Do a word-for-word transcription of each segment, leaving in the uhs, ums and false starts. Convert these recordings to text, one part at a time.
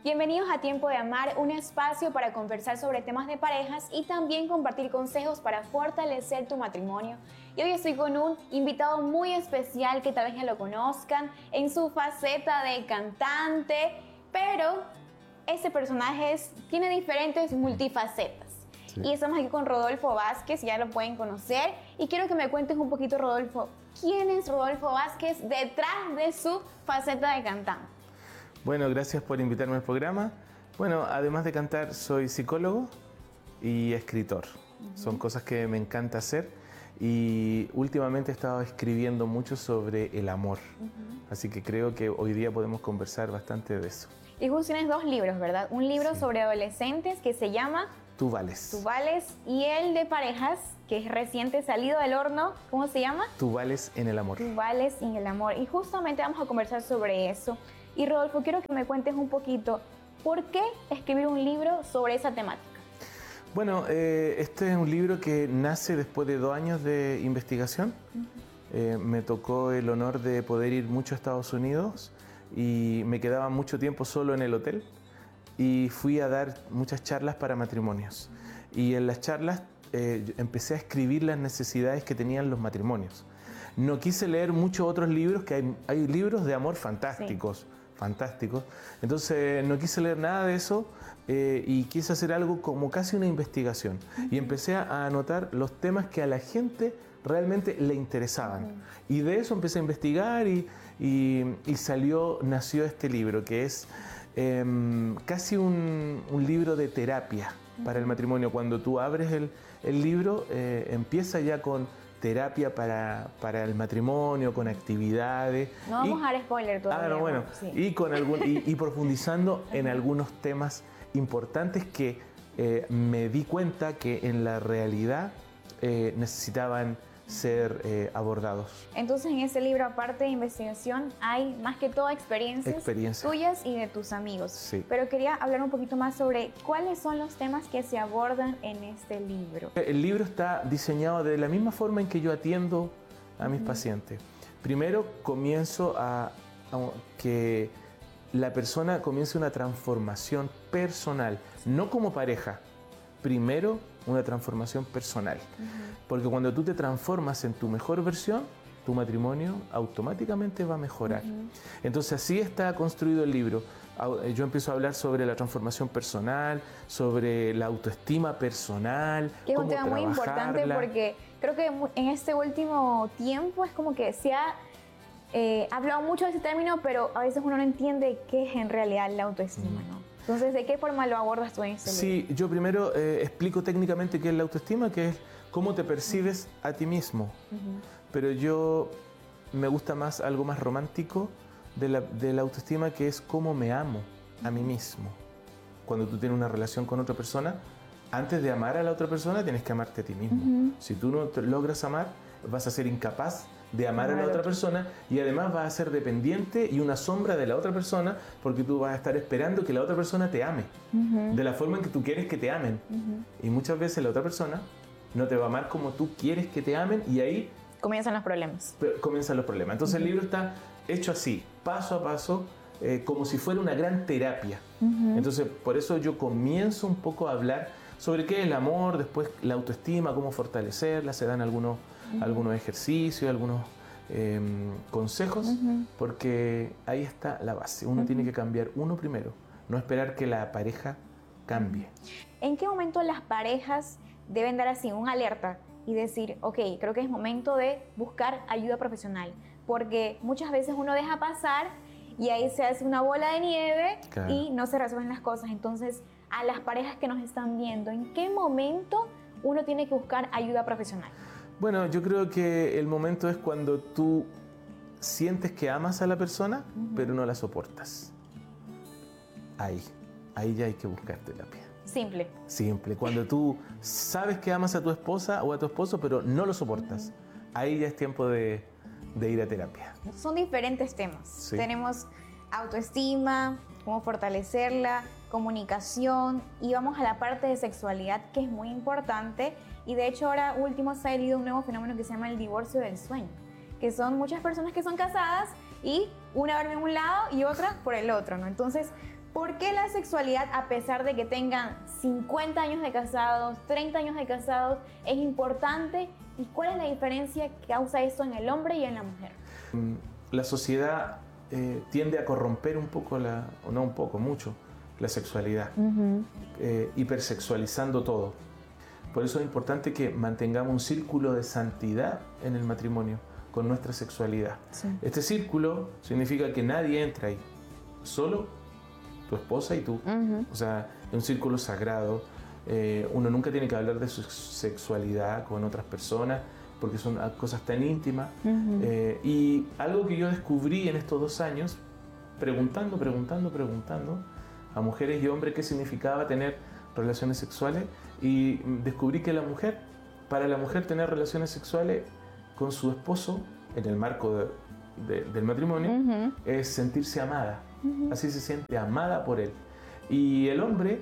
Bienvenidos a Tiempo de Amar, un espacio para conversar sobre temas de parejas y también compartir consejos para fortalecer tu matrimonio. Y hoy estoy con un invitado muy especial que tal vez ya lo conozcan en su faceta de cantante, pero ese personaje es, tiene diferentes multifacetas. Sí. Y estamos aquí con Rodolfo Vázquez, ya lo pueden conocer. Y quiero que me cuentes un poquito, Rodolfo, ¿quién es Rodolfo Vázquez detrás de su faceta de cantante? Bueno, gracias por invitarme al programa. Bueno, además de cantar, soy psicólogo y escritor. Uh-huh. Son cosas que me encanta hacer y últimamente he estado escribiendo mucho sobre el amor. Uh-huh. Así que creo que hoy día podemos conversar bastante de eso. Y justo tienes dos libros, ¿verdad? Un libro sí. sobre adolescentes que se llama Tú Vales. Tú Vales, y el de parejas, que es reciente salido del horno, ¿cómo se llama? Tú Vales en el amor. Tú Vales en el amor. Y justamente vamos a conversar sobre eso. Y Rodolfo, quiero que me cuentes un poquito, ¿por qué escribir un libro sobre esa temática? Bueno, eh, este es un libro que nace después de dos años de investigación. Uh-huh. eh, me tocó el honor de poder ir mucho a Estados Unidos y me quedaba mucho tiempo solo en el hotel y fui a dar muchas charlas para matrimonios. Uh-huh. Y en las charlas eh, empecé a escribir las necesidades que tenían los matrimonios. No quise leer muchos otros libros, que hay, hay libros de amor fantásticos. Sí. Fantásticos. Entonces no quise leer nada de eso eh, y quise hacer algo como casi una investigación. Uh-huh. Y empecé a anotar los temas que a la gente realmente le interesaban. Uh-huh. Y de eso empecé a investigar y, y, y salió, nació este libro que es eh, casi un, un libro de terapia uh-huh. para el matrimonio. Cuando tú abres el, el libro, eh, empieza ya con terapia para, para el matrimonio, con actividades. No vamos y, a dar spoiler todavía. Ah, no, bueno, sí. y, con algún, y, y profundizando en algunos temas importantes que eh, me di cuenta que en la realidad eh, necesitaban ser eh, abordados. Entonces en ese libro, aparte de investigación, hay más que todo experiencias Experiencia. tuyas y de tus amigos. Sí. Pero quería hablar un poquito más sobre cuáles son los temas que se abordan en este libro. El libro está diseñado de la misma forma en que yo atiendo a mis uh-huh. pacientes. Primero comienzo a, a que la persona comience una transformación personal, no como pareja. Primero, una transformación personal. Uh-huh. Porque cuando tú te transformas en tu mejor versión, tu matrimonio automáticamente va a mejorar. Uh-huh. Entonces así está construido el libro. Yo empiezo a hablar sobre la transformación personal, sobre la autoestima personal. Que es un tema muy importante porque creo que en este último tiempo es como que se ha eh, hablado mucho de ese término, pero a veces uno no entiende qué es en realidad la autoestima, uh-huh. ¿no? Entonces, ¿de qué forma lo abordas tú en este libro? Sí, yo primero eh, explico técnicamente qué es la autoestima, que es cómo te percibes uh-huh. a ti mismo. Uh-huh. Pero yo me gusta más algo más romántico de la, de la autoestima, que es cómo me amo uh-huh. a mí mismo. Cuando tú tienes una relación con otra persona, antes de amar a la otra persona, tienes que amarte a ti mismo. Uh-huh. Si tú no te logras amar, vas a ser incapaz de amar a la otra persona y además vas a ser dependiente y una sombra de la otra persona porque tú vas a estar esperando que la otra persona te ame uh-huh. de la forma en que tú quieres que te amen uh-huh. y muchas veces la otra persona no te va a amar como tú quieres que te amen y ahí comienzan los problemas. Comienzan los problemas. Entonces uh-huh. el libro está hecho así, paso a paso, eh, como si fuera una gran terapia. Uh-huh. Entonces por eso yo comienzo un poco a hablar sobre qué es el amor, después la autoestima, cómo fortalecerla, se dan algunos, uh-huh. algunos ejercicios, algunos eh, consejos, uh-huh. porque ahí está la base. Uno uh-huh. tiene que cambiar uno primero, no esperar que la pareja cambie. ¿En qué momento las parejas deben dar así un alerta y decir, ok, creo que es momento de buscar ayuda profesional? Porque muchas veces uno deja pasar y ahí se hace una bola de nieve claro. y no se resuelven las cosas. Entonces, a las parejas que nos están viendo, ¿en qué momento uno tiene que buscar ayuda profesional? Bueno, yo creo que el momento es cuando tú sientes que amas a la persona, uh-huh. pero no la soportas. Ahí, ahí ya hay que buscar terapia. Simple. Simple. Cuando tú sabes que amas a tu esposa o a tu esposo, pero no lo soportas, uh-huh. ahí ya es tiempo de, de ir a terapia. Son diferentes temas. Sí. Tenemos autoestima, cómo fortalecerla, comunicación, y vamos a la parte de sexualidad, que es muy importante. Y de hecho ahora último se ha salido un nuevo fenómeno que se llama el divorcio del sueño, que son muchas personas que son casadas y una duerme en un lado y otra por el otro, ¿no? Entonces, ¿Por qué la sexualidad, a pesar de que tengan cincuenta años de casados, treinta años de casados, es importante? ¿Y cuál es la diferencia que causa esto en el hombre y en la mujer? La sociedad eh, tiende a corromper un poco, la, o no un poco, mucho, la sexualidad, uh-huh. eh, hipersexualizando todo. Por eso es importante que mantengamos un círculo de santidad en el matrimonio con nuestra sexualidad. Sí. Este círculo significa que nadie entra ahí, solo tu esposa y tú. Uh-huh. O sea, es un círculo sagrado. Eh, uno nunca tiene que hablar de su sexualidad con otras personas porque son cosas tan íntimas. Uh-huh. eh, y algo que yo descubrí en estos dos años, preguntando, preguntando, preguntando a mujeres y hombres qué significaba tener relaciones sexuales, y descubrí que la mujer, para la mujer tener relaciones sexuales con su esposo en el marco de, de, del matrimonio, uh-huh. es sentirse amada. Uh-huh. Así se siente amada por él. Y el hombre,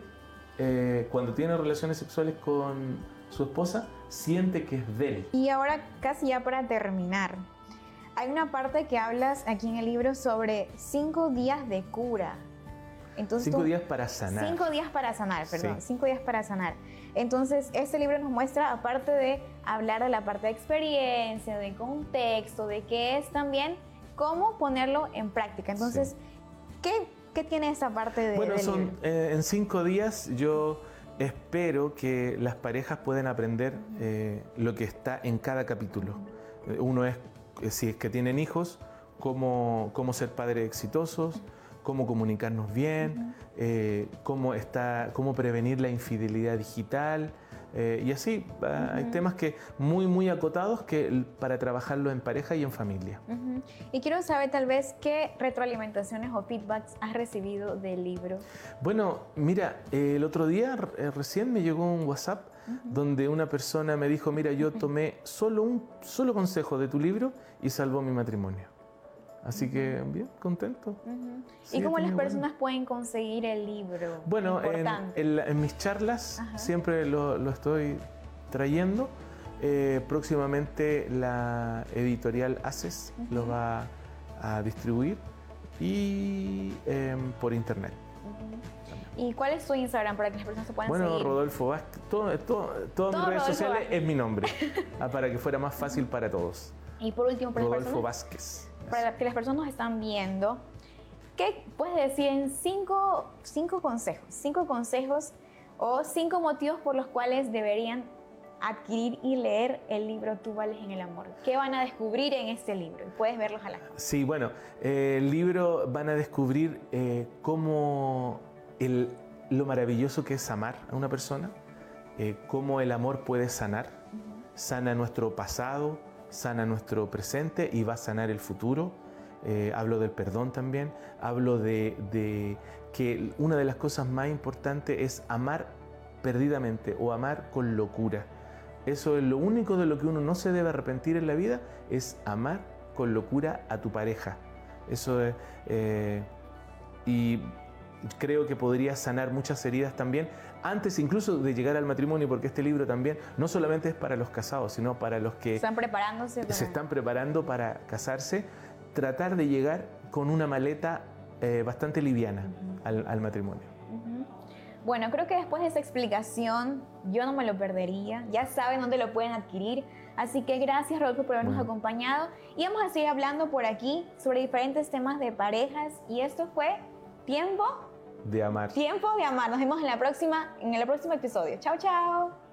eh, cuando tiene relaciones sexuales con su esposa, siente que es de él. Y ahora, casi ya para terminar, hay una parte que hablas aquí en el libro sobre cinco días de cura. Entonces, cinco tú, días para sanar. Cinco días para sanar, perdón. Sí. Cinco días para sanar. Entonces, este libro nos muestra, aparte de hablar de la parte de experiencia, de contexto, de qué es también, cómo ponerlo en práctica. Entonces, sí. ¿qué, ¿qué tiene esta parte de, bueno, del son, libro? Eh, en cinco días yo espero que las parejas puedan aprender eh, lo que está en cada capítulo. Uno es, si es que tienen hijos, cómo, cómo ser padres exitosos, cómo comunicarnos bien, uh-huh. eh, cómo, está, cómo prevenir la infidelidad digital, eh, y así. Uh-huh. Hay temas que muy, muy acotados que, para trabajarlo en pareja y en familia. Uh-huh. Y quiero saber tal vez qué retroalimentaciones o feedbacks has recibido del libro. Bueno, mira, eh, el otro día eh, recién me llegó un WhatsApp uh-huh. donde una persona me dijo, mira, yo tomé solo un solo consejo de tu libro y salvó mi matrimonio. Así uh-huh. que, bien, contento. Uh-huh. Sí, ¿y cómo las personas bueno. pueden conseguir el libro? Bueno, en, en, en mis charlas uh-huh. siempre lo, lo estoy trayendo. Eh, próximamente la editorial Haces uh-huh. lo va a distribuir y eh, por internet. Uh-huh. ¿Y cuál es tu Instagram para que las personas se puedan bueno, seguir? Bueno, Rodolfo Vázquez. Todo, todo, todas mis redes Rodolfo sociales Vázquez. es mi nombre, para que fuera más fácil para todos. Y por último, para Rodolfo las personas, Vázquez. Para que las personas nos están viendo, ¿qué puedes decir en cinco, cinco consejos? Cinco consejos o cinco motivos por los cuales deberían adquirir y leer el libro Tú vales en el amor. ¿Qué van a descubrir en este libro? Puedes verlos a la cámara. Sí, bueno, eh, el libro van a descubrir eh, cómo el, lo maravilloso que es amar a una persona, eh, cómo el amor puede sanar, uh-huh. sana nuestro pasado, sana nuestro presente y va a sanar el futuro. Eh, hablo del perdón también, hablo de, de que una de las cosas más importantes es amar perdidamente o amar con locura. Eso es lo único de lo que uno no se debe arrepentir en la vida, es amar con locura a tu pareja. Eso es, eh, y creo que podría sanar muchas heridas también, antes incluso de llegar al matrimonio, porque este libro también no solamente es para los casados, sino para los que están preparándose para... se están preparando para casarse, tratar de llegar con una maleta eh, bastante liviana uh-huh. al, al matrimonio. Uh-huh. Bueno, creo que después de esa explicación yo no me lo perdería, ya saben dónde lo pueden adquirir, así que gracias Rodolfo por habernos bueno. acompañado y vamos a seguir hablando por aquí sobre diferentes temas de parejas y esto fue Tiempo de Amar. Tiempo de Amar. Nos vemos en la próxima, en el próximo episodio. Chao, chao.